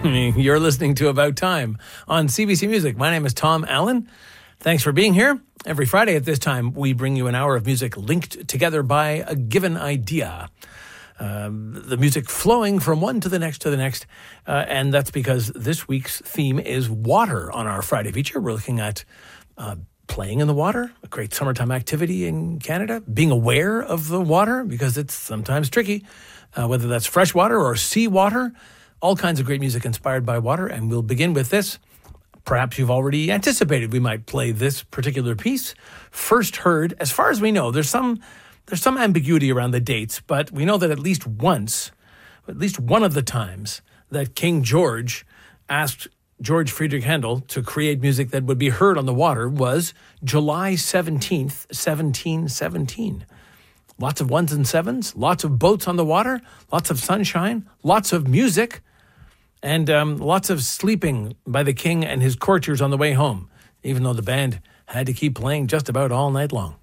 You're listening to About Time on CBC Music. My name is Tom Allen. Thanks for being here. Every Friday at this time, we bring you an hour of music linked together by a given idea. The music flowing from one to the next, and that's because this week's theme is water on our Friday feature. We're looking at playing in the water, a great summertime activity in Canada, being aware of the water because it's sometimes tricky, whether that's fresh water or seawater. All kinds of great music inspired by water, and we'll begin with this. Perhaps you've already anticipated we might play this particular piece. First heard, as far as we know, there's some ambiguity around the dates, but we know that at least one of the times that King George asked George Friedrich Handel to create music that would be heard on the water was July 17th, 1717. Lots of ones and sevens, lots of boats on the water, lots of sunshine, lots of music, and lots of sleeping by the king and his courtiers on the way home, even though the band had to keep playing just about all night long.